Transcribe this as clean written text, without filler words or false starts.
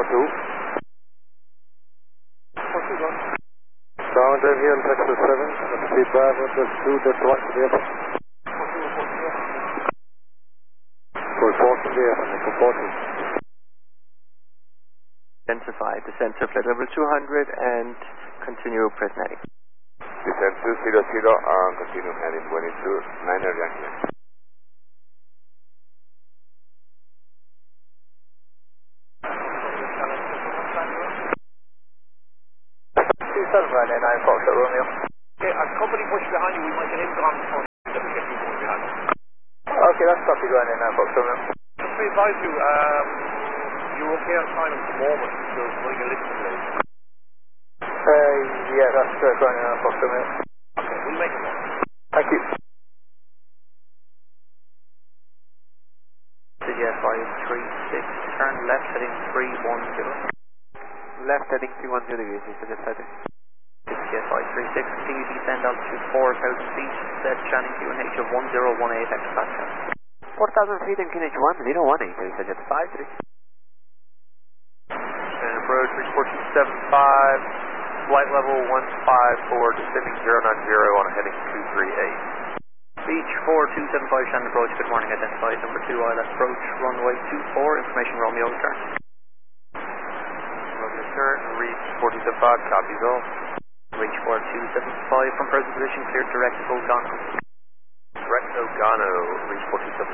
Sound here, Texas 7, speed bar, just 2, just right to the air. Report to the air, reporting. Intensify descent to flight level 200 and continue press heading. Descent 200 and continue heading 22, 9er Yankee. Right, 9 Foxtrot Romeo. Okay, as company push behind you, we might get into on the front. Let me get people behind. Okay, that's copy, going in 9 Foxtrot Romeo. Just to advise you, you're okay on time at the moment, so running a list delay. Yeah, that's going in 9 Foxtrot Romeo. Okay, we'll make it. Thank you. CGS 536, turn left heading 310. Left heading 310 degrees, is the setting. CGS 536, continue to descend altitude 4,000 feet, set Channing QNH of 1018 hectopascal. 4,000 feet in QNH 1018, you said it's 53. And approach, reach 4275, flight level 154, descending 090 on a heading 238. Beach 4275, Shannon approach, good morning, identified number 2, ILS approach, runway 24, information Romeo, return. Romeo, turn, reach 4275, copies all. Reach 4275 from present position, cleared direct to Ogano. Direct Ogano, reach 4275.